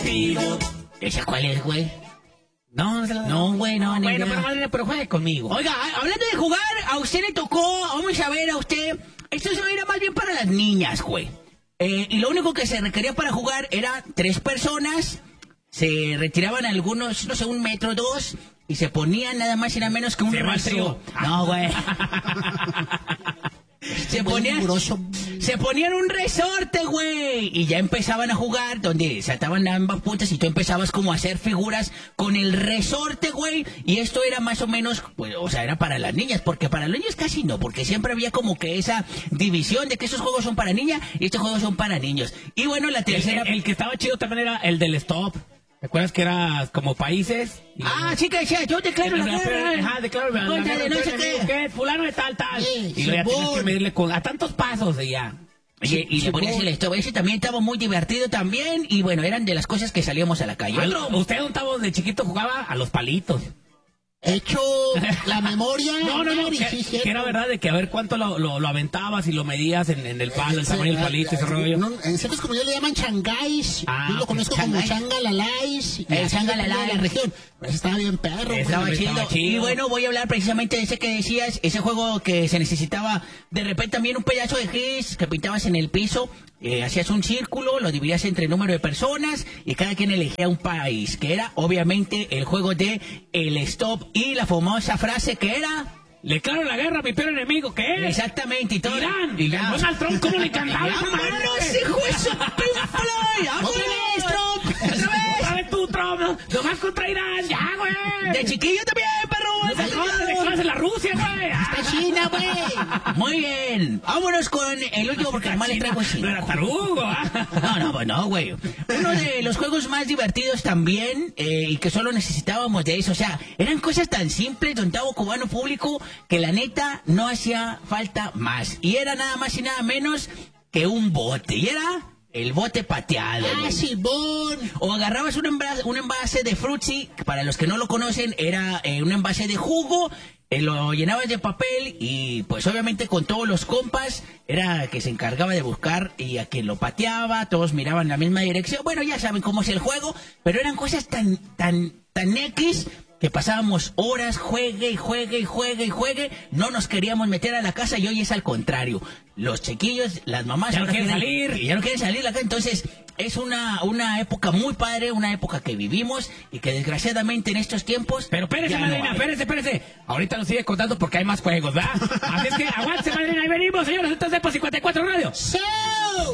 divertido. ¿Esa cuál es, güey? No, güey, no. Bueno, pero madrina, pero juegue conmigo. Oiga, hablando de jugar, a usted le tocó, vamos a ver a usted, esto se era más bien para las niñas, güey. Y lo único que se requería para jugar era 3 personas, se retiraban algunos, no sé, 1 metro, 2, y se ponían nada más y nada menos que un rastro. No, güey. Se ponían un resorte, güey, y ya empezaban a jugar donde se ataban ambas puntas y tú empezabas como a hacer figuras con el resorte, güey, y esto era más o menos, pues, o sea, era para las niñas, porque para los niños casi no, porque siempre había como que esa división de que estos juegos son para niñas y estos juegos son para niños. Y bueno, la tercera... El que estaba chido también era el del stop. ¿Te acuerdas que era como países? Sí, que decía, yo declaro la guerra. Ajá, declaro la guerra. No sé qué. Fulano de tal. Sí, y luego ya tienes que medirle a tantos pasos y ya. Y le ponías el stop. Ese también estaba muy divertido también. Y bueno, eran de las cosas que salíamos a la calle. ¿Usted de chiquito jugaba a los palitos? Hecho la memoria. No, que era verdad de que a ver cuánto lo aventabas y lo medías en el palo, el tamaño del palito, ese rollo. No, en ciertos comunidades le llaman changáis. Yo lo conozco como changalalais. El changalalais de la región. Pues estaba bien perro. Estaba chido. Y bueno, voy a hablar precisamente de ese que decías, ese juego que se necesitaba de repente también un pedazo de gris que pintabas en el piso. Hacías un círculo, lo dividías entre número de personas y cada quien elegía un país, que era obviamente el juego de el stop y la famosa frase que era... Le declaro la guerra a mi peor enemigo, ¿qué es? Exactamente, y todo. Irán. Donald Trump, ¿cómo le encantaba? ¡Vámonos, hijo de su Pink! ¡Vámonos, Trump! ¡Otra vez tú, Trump! ¡Nomás contra Irán! ¡Ya, güey! ¡De chiquillo también, perro! ¡De la Rusia, güey! ¡Está China, güey! Muy bien. Vámonos con el último porque además le traigo así. No era tarugo, No, güey. Uno de los juegos más divertidos también y que solo necesitábamos de eso. O sea, eran cosas tan simples, don Tavo Cubano Público, que la neta no hacía falta más. Y era nada más y nada menos que un bote. Y era el bote pateado. Sí, bon. O agarrabas un envase de Fruitsy, que para los que no lo conocen era un envase de jugo, lo llenabas de papel y pues obviamente con todos los compas era que se encargaba de buscar y a quien lo pateaba, todos miraban la misma dirección. Bueno, ya saben cómo es el juego, pero eran cosas tan X que pasábamos horas, juegue, no nos queríamos meter a la casa y hoy es al contrario. Los chiquillos, las mamás ya no quieren salir. Ya no quieren salir de la casa, entonces es una época muy padre, una época que vivimos y que desgraciadamente en estos tiempos... Pero espérese, madrina, espérese. Ahorita nos sigue contando porque hay más juegos, ¿verdad? Así es que aguántese, madrina, ahí venimos, señores, entonces por 54 Radio. ¡Sí!